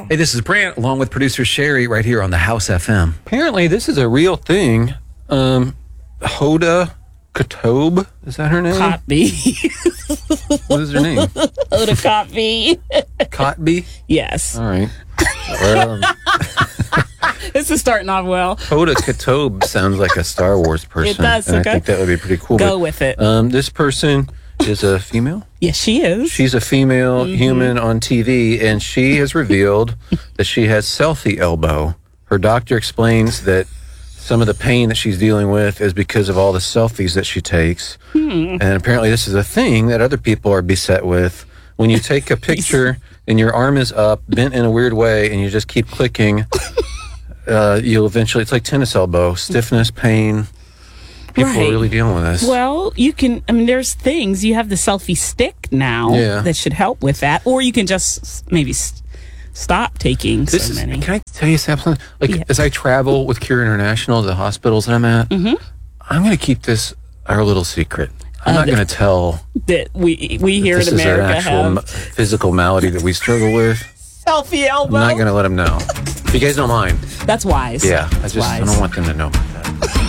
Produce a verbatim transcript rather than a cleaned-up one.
Hey, this is Brant, along with producer Sherry, right here on the House F M. Apparently, this is a real thing. Um, Hoda Kotb, is that her name? Kotb. What is her name? Hoda Kotb. Kotb? Yes. All right. Well, um, This is starting off well. Hoda Kotb sounds like a Star Wars person. It does, and okay. I think that would be pretty cool. Go but, with it. Um, this person is a female. Yes, she is. She's a female Mm-hmm. human on T V, and she has revealed that she has selfie elbow. Her doctor explains that some of the pain that she's dealing with is because of all the selfies that she takes. Hmm. And apparently this is a thing that other people are beset with. When you take a picture and your arm is up, bent in a weird way, and you just keep clicking, uh, you'll eventually, it's like tennis elbow, stiffness, pain. People Right. are really dealing with this. Well, you can, I mean, there's things. You have the selfie stick now Yeah. that should help with that. Or you can just s- maybe s- stop taking This so is, many. Can I tell you something? Like, Yeah. as I travel with Cure International, the hospitals that I'm at, Mm-hmm. I'm going to keep this our little secret. I'm Uh, not the- going to tell That we we here this in is an America actual have m- physical malady that we struggle with. selfie elbow. I'm not going to let them know. If you guys don't mind. That's wise. Yeah, I That's just I wise. don't want them to know about that.